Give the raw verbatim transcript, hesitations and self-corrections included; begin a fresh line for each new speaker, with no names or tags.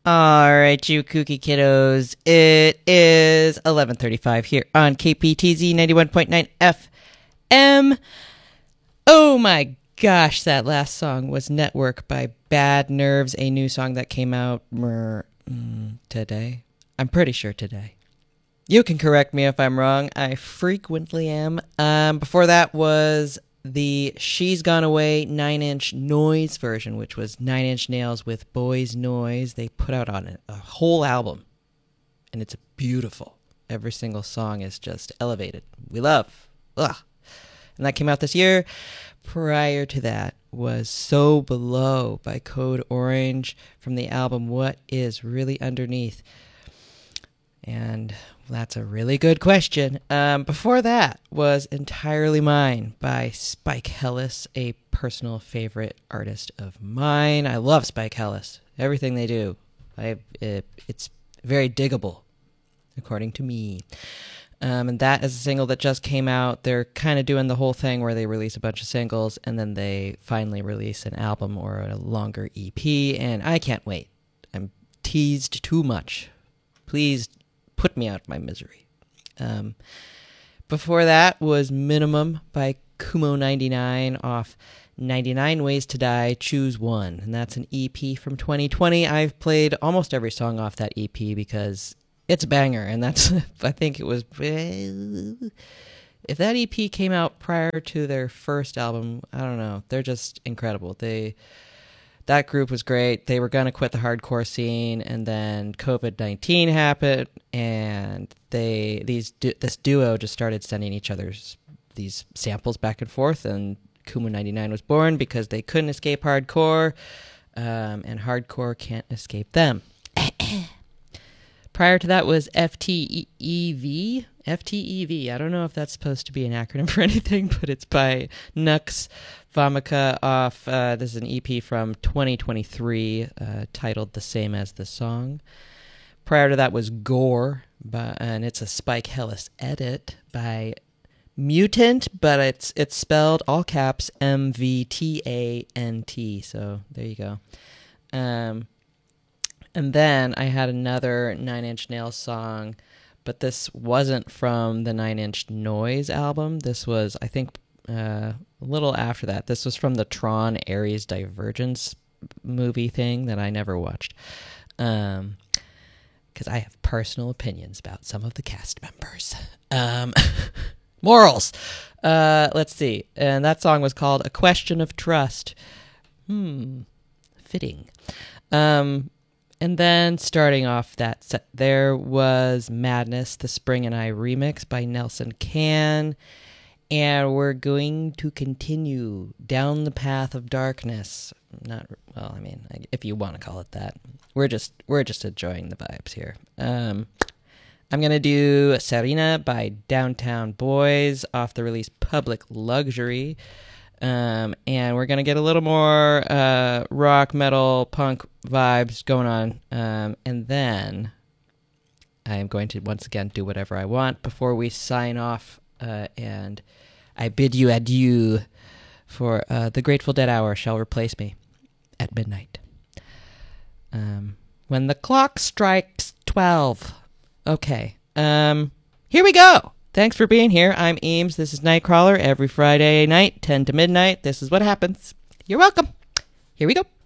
All right, you kooky kiddos. It is eleven thirty-five here on K P T Z ninety-one point nine F M. Oh my gosh, that last song was Network by Bad Nerves, a new song that came out mer- mm, today. I'm pretty sure today. You can correct me if I'm wrong. I frequently am. Um, before that was the She's Gone Away nine inch Noise version, which was Nine Inch Nails with Boys Noise. They put out on it a whole album, and it's beautiful. Every single song is just elevated. We love. Ugh. And that came out this year. Prior to that was So Below by Code Orange from the album What Is Really Underneath. And that's a really good question. Um, before that was Entirely Mine by Spike Hellis, a personal favorite artist of mine. I love Spike Hellis. Everything they do. I it, It's very diggable, according to me. Um, and that is a single that just came out. They're kind of doing the whole thing where they release a bunch of singles and then they finally release an album or a longer E P. And I can't wait. I'm teased too much. Please put me out of my misery. Um, before that was Minimum by Kumo ninety-nine off ninety-nine Ways to Die, Choose One. And that's an E P from twenty twenty. I've played almost every song off that E P because it's a banger. And that's, I think it was, if that E P came out prior to their first album, I don't know. They're just incredible. They... That group was great. They were going to quit the hardcore scene, and then covid nineteen happened, and they these this duo just started sending each other's these samples back and forth, and Kumo ninety-nine was born because they couldn't escape hardcore, um, and hardcore can't escape them. Prior to that was F T E V. F T E V. I don't know if that's supposed to be an acronym for anything, but it's by Nux Vomica off, uh, this is an E P from twenty twenty-three, uh, titled The Same as the Song. Prior to that was Gore, by, and it's a Spike Hellis edit by Mutant, but it's it's spelled all caps M V T A N T, so there you go. Um, and then I had another Nine Inch Nails song, but this wasn't from the Nine Inch Noise album. This was, I think, uh, a little after that. This was from the Tron Ares Divergence movie thing that I never watched. Um, because I have personal opinions about some of the cast members. Um, morals. Uh, let's see. And that song was called A Question of Trust. Hmm. Fitting. Um, and then starting off that set, there was Madness, the Spring and I remix by Nelson Can. And we're going to continue down the path of darkness. Not well, I mean, if you want to call it that. We're just we're just enjoying the vibes here. Um, I'm gonna do Serena by Downtown Boys off the release Public Luxury, um, and we're gonna get a little more uh, rock, metal, punk vibes going on, um, and then I am going to once again do whatever I want before we sign off, uh, and I bid you adieu. For uh, the Grateful Dead hour shall replace me at midnight. Um, when the clock strikes twelve. Okay. Um, here we go. Thanks for being here. I'm Eames. This is Nightcrawler every Friday night, ten to midnight. This is what happens. You're welcome. Here we go.